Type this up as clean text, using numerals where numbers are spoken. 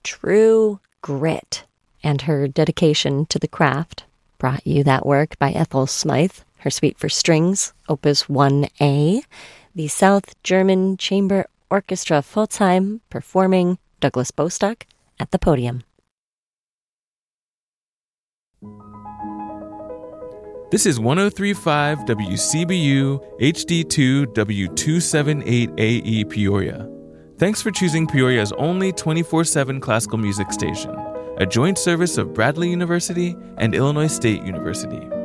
true grit. And her dedication to the craft brought you that work by Ethel Smythe, her Suite for Strings, Opus 1A, the South German Chamber Orchestra Pforzheim performing Douglas Bostock at the podium. This is 103.5 WCBU HD2 W278AE Peoria. Thanks for choosing Peoria's only 24/7 classical music station, a joint service of Bradley University and Illinois State University.